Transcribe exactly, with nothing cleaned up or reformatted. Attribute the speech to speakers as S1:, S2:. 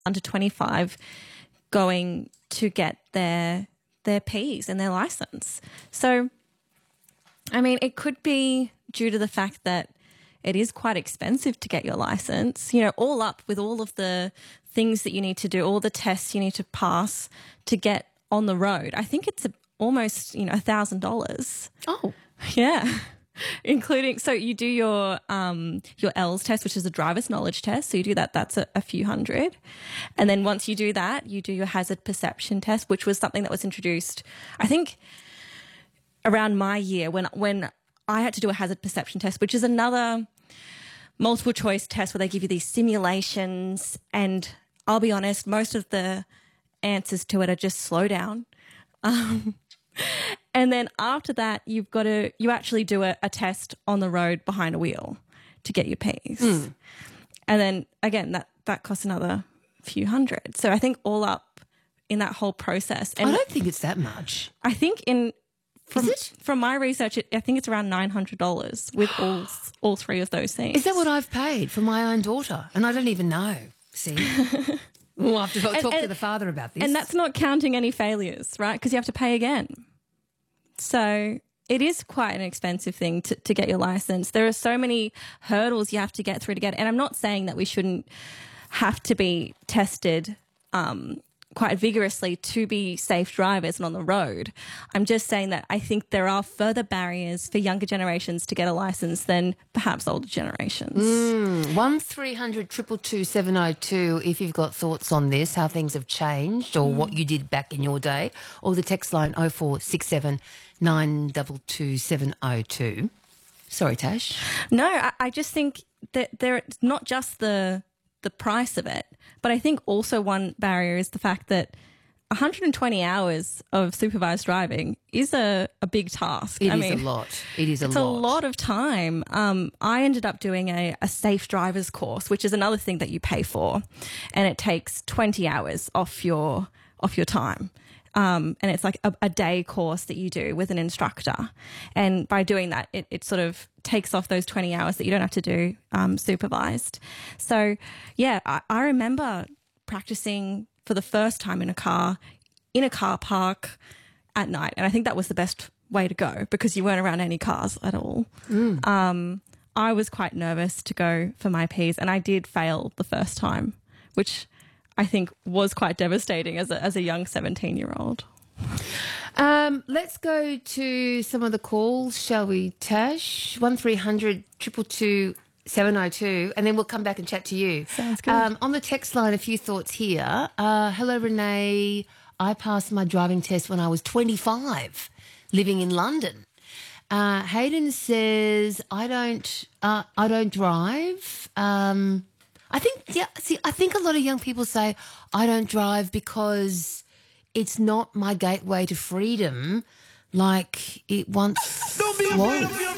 S1: under twenty-five going to get their their Ps and their license. So, I mean, it could be due to the fact that it is quite expensive to get your license, you know, all up with all of the things that you need to do, all the tests you need to pass to get on the road. I think it's a, almost, you know, a thousand dollars.
S2: Oh,
S1: yeah. Including, so you do your um, your L S test, which is a driver's knowledge test. So you do that, that's a, a few hundred. And then once you do that, you do your hazard perception test, which was something that was introduced, I think, around my year when when I had to do a hazard perception test, which is another multiple choice test where they give you these simulations. And I'll be honest, most of the answers to it are just slow down. Um And then after that, you've got to, you actually do a, a test on the road behind a wheel to get your Ps. Mm. And then again, that, that costs another few hundred. So I think all up in that whole process. And
S2: I don't think it's that much.
S1: I think in, from,
S2: Is it?
S1: from my research, it, I think it's around nine hundred dollars with all, all three of those things.
S2: Is that what I've paid for my own daughter? And I don't even know. See? We'll have to talk
S1: and, and,
S2: to the father about this.
S1: And that's not counting any failures, right? Because you have to pay again. So it is quite an expensive thing to, to get your license. There are so many hurdles you have to get through to get it. And I'm not saying that we shouldn't have to be tested um, quite vigorously to be safe drivers and on the road. I'm just saying that I think there are further barriers for younger generations to get a license than perhaps older generations.
S2: Mm, one three hundred two two two seven oh two if you've got thoughts on this, how things have changed or mm. what you did back in your day, or the text line oh four six seven nine two two seven oh two. Sorry, Tash.
S1: No, I, I just think that there, it's not just the the price of it, but I think also one barrier is the fact that one hundred twenty hours of supervised driving is a, a big task.
S2: It
S1: I
S2: is
S1: mean,
S2: a lot. It is a
S1: it's
S2: lot.
S1: It's a lot of time. Um, I ended up doing a, a safe drivers course, which is another thing that you pay for, and it takes twenty hours off your off your time. Um, and it's like a, a day course that you do with an instructor. And by doing that, it, it sort of takes off those twenty hours that you don't have to do um, supervised. So, yeah, I, I remember practicing for the first time in a car, in a car park at night. And I think that was the best way to go because you weren't around any cars at all. Mm. Um, I was quite nervous to go for my Ps, and I did fail the first time, which I think was quite devastating as a, as a young seventeen-year-old.
S2: Um, let's go to some of the calls, shall we, Tash? one three hundred two two two seven oh two, and then we'll come back and chat to you.
S1: Sounds good.
S2: Um, on the text line, a few thoughts here. Uh, hello, Renee. I passed my driving test when I was twenty-five, living in London. Uh, Hayden says, I don't, uh, I don't drive. Um, I think, yeah, see, I think a lot of young people say, I don't drive because it's not my gateway to freedom like it once was.